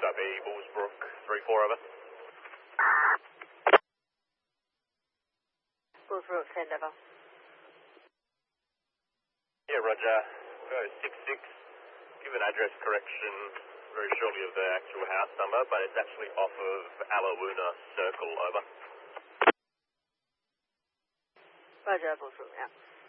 Subby, Bullsbrook, 3-4 over. Bullsbrook, send over. Yeah, Roger. Go 66. Give an address correction very shortly of the actual house number, but it's actually off of Alawoona Circle, over. Roger, Bullsbrook, yeah.